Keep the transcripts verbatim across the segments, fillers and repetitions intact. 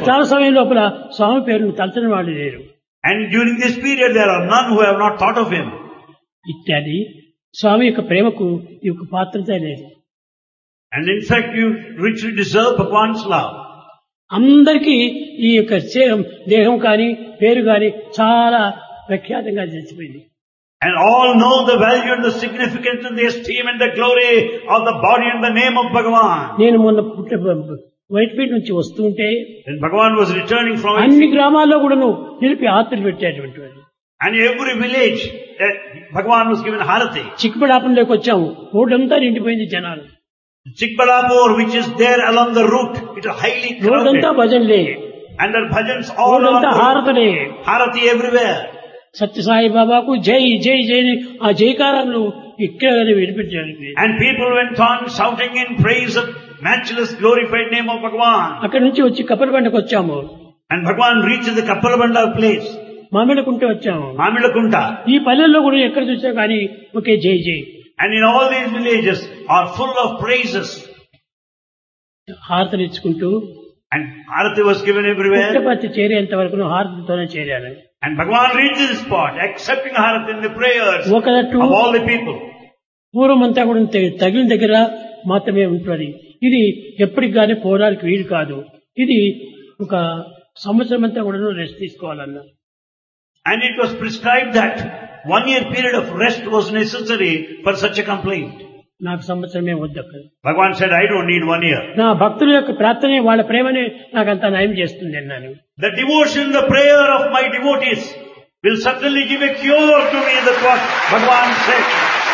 కష్టాల సమయం లోపల స్వామి పేరును తలచని వాళ్ళు లేరు. And during this period there are none who have not thought of him. ఇత్యాది స్వామి యొక్క ప్రేమకు ఈ యొక్క పాత్రత లేదు. And in fact you richly deserve Bhagwan's love. అందరికీ ఈ యొక్క శరీరం దేహం కానీ పేరు కానీ చాలా ప్రఖ్యాతంగా తెలిసిపోయింది. And all know the value and the significance and the esteem and the glory of the body and the name of Bhagavan. నేను మొన్న పుట్ట వైట్ ఫీల్డ్ నుంచి వస్తుంటే When Bhagavan was returning from అన్ని గ్రామాల్లో కూడాను నిలిపి ఆర్తులు పెట్టేటువంటి వాడు. and every village uh, Bhagavan was given harati. చిక్కబడాపంలోకి వచ్చాము, రోడ్డంతా నిండిపోయింది జనాలు. Chikbalapur, which is there along the route, it is highly రోడ్డంతా crowded. భజనలే, And there are bhajans all along రోడ్డంతా the route. హారతలే. Harati everywhere. Sathya Sai బాబాకు జై జై జై అని ఆ జైకారాలు ఇక్కడ వినిపించారు. And people went on shouting in praise of matchless glorified name of Bhagavan. అక్కడి నుంచి వచ్చి కప్పలబండకు వచ్చాము, And Bhagavan reached the Kappalabanda place, Mamidikunta వచ్చాము. Mamilakunta. ఈ పల్లెల్లో కూడా ఎక్కడ చూసా కానీ ఒకే జై జై. And in all these villages are full of praises. హారతలు ఇచ్చుకుంటూ And Harati was given everywhere. Puttaparthi చేరేంత వరకు హారతితోనే చేరాను. And Bhagavan reached this spot, accepting Harati in the prayers ఒకదట్టు of all the people. పూర్వం అంతా కూడా తె- తగిలిన దగ్గర మాత్రమే ఉంటుంది. ఇది ఎప్పటికి కానీ పోవడానికి వీలు కాదు. ఇది ఒక సంవత్సరం అంతా కూడా రెస్ట్ తీసుకోవాలన్నా. And it was prescribed that one year period of rest was necessary for such a complaint. నాకు సంవత్సరమే వద్దక్క. Bhagavan said, I don't need one year. నా భక్తుల యొక్క ప్రార్థనే వాళ్ళ ప్రేమనే నాకు అంత నయం చేస్తుంది అన్నాను. The devotion, the prayer of my devotees will certainly give a cure to me. That's what Bhagavan said.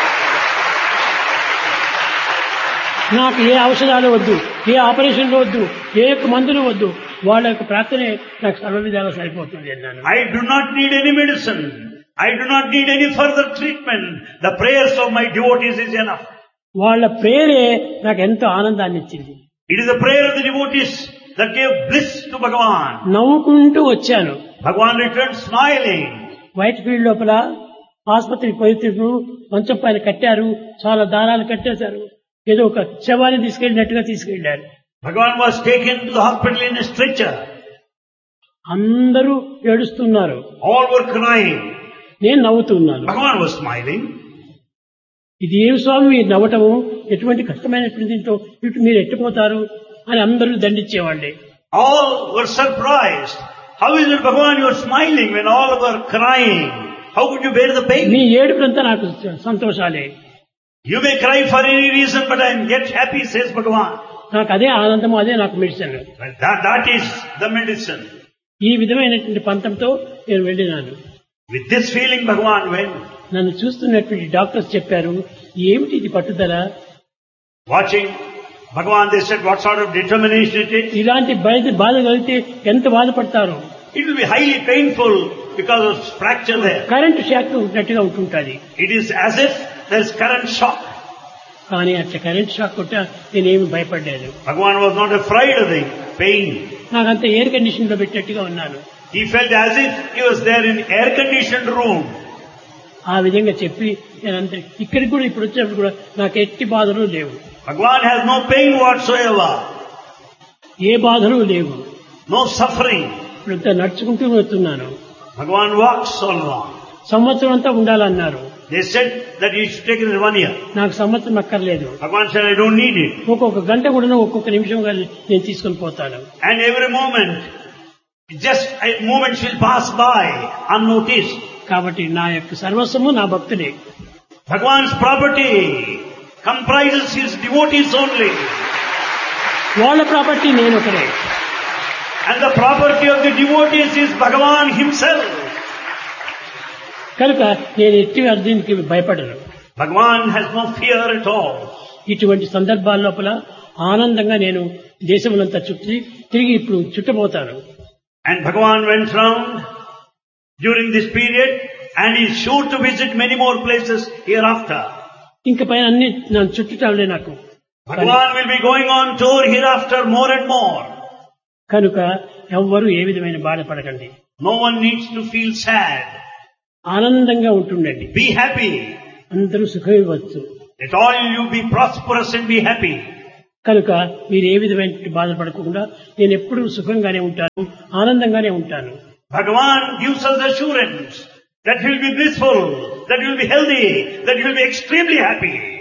నాకు ఏ ఔషధాలు వద్దు, ఏ ఆపరేషన్లు వద్దు, ఏ యొక్క మందులు వద్దు, వాళ్ళ యొక్క ప్రార్థనే నాకు సర్వ విధాలా సరిపోతుంది అన్నాను. I do not need any medicine. I do not need any further treatment. The prayers of my devotees is enough. వాళ్ళ ప్రేరే నాకు ఎంతో ఆనందాన్ని ఇచ్చింది. It is the prayer of the devotees that gave bliss to Bhagavan. నవ్వుకుంటూ వచ్చాను. Bhagavan returned smiling. White field లోపల ఆసుపత్రికి పోయినప్పుడు మంచం పైన కట్టారు, చాలా దారాలు కట్టేశారు, ఏదో ఒక శవాన్ని తీసుకెళ్ళినట్టుగా తీసుకెళ్లారు. Bhagavan was taken to the hospital in a stretcher. అందరూ ఏడుస్తున్నారు, All were crying. నేను నవ్వుతున్నాను. Bhagavan was smiling. ఇది ఏమి స్వామి మీరు నవ్వటము, ఎటువంటి కష్టమైనటువంటి దీంతో ఇటు మీరు ఎట్టిపోతారు అని అందరూ దండించేవాళ్ళే. All were surprised. How is it, Bhagavan, you are smiling when all were crying? How could you bear the pain? నీ ఏడుపులంతా నాకు సంతోషాలే. You may cry for any reason, but I am yet happy, says Bhagavan. నాకు అదే ఆనందము, అదే నాకు medicine. Well, that, that is the medicine. ఈ విధమైనటువంటి పంతంతో నేను వెళ్ళినాను. With this feeling, Bhagavan went. నన్ను చూస్తున్నటువంటి డాక్టర్స్ చెప్పారు, ఏమిటి ఇది పట్టుదల, Watching Bhagavan, they said, what sort of determination it is? ఇలాంటి బాధ బాధ కలిగితే ఎంత బాధపడతారు. It will be highly painful because of fracture there. Current shock ఉన్నట్టుగా ఉంటుంటుంది. It is as if there is current shock. కానీ అట్లా కరెంట్ షాక్ కొట్ట నేనేమి భయపడలేదు. Bhagavan was not afraid of the pain. నాకంత ఎయిర్ కండిషన్ లో పెట్టినట్టుగా ఉన్నాను. He felt as if he was there in air-conditioned room. ఆ విధంగా చెప్పి నేను అంత ఇక్కడికి కూడా ఇప్పుడు వచ్చినప్పుడు కూడా నాకు ఎట్టి బాధలు లేవు, Bhagavan has no pain whatsoever, ఏ బాధలు లేవు. no suffering. ఇప్పుడు నడుచుకుంటూ వస్తున్నాను. Bhagavan walks so long. సంవత్సరం అంతా ఉండాలన్నారు. They said that you should take it in one year. నాకు సంవత్సరం అక్కర్లేదు. Bhagavan said, I don't need it. ఒక్కొక్క గంట కూడా ఒక్కొక్క నిమిషం కానీ నేను తీసుకొని పోతాను. And every moment, just a moment will pass by unnoticed. కాబట్టి నా యొక్క సర్వస్వము నా భక్తులే. Bhagavan's property comprises his devotees only. వాళ్ళ ప్రాపర్టీ నేను ఒకరే. And the property of the devotees is Bhagavan himself. కనుక నేను ఎట్టి దీనికి భయపడను. Bhagavan has no fear at all. ఇటువంటి సందర్భాల లోపల ఆనందంగా నేను దేశములంతా చుట్టి తిరిగి ఇప్పుడు చుట్టబోతాను. And Bhagavan went round during this period and is sure to visit many more places hereafter. ఇంక పైన అన్ని నన్ను చుట్టుటాలే నాకు. Bhagavan will be going on tour hereafter more and more. కనుక ఎవ్వరూ ఏ విధమైన బాధపడకండి. No one needs to feel sad. ఆనందంగా ఉంటుండండి. Be happy. అందరూ సుఖమివ్వచ్చు. Let all you be prosperous and be happy. కనుక మీరు ఏ విధమైన బాధపడకుండా నేను ఎప్పుడూ సుఖంగానే ఉంటాను, ఆనందంగానే ఉంటాను. Bhagavan gives us assurance that he will be blissful, that he will be healthy, that he will be extremely happy.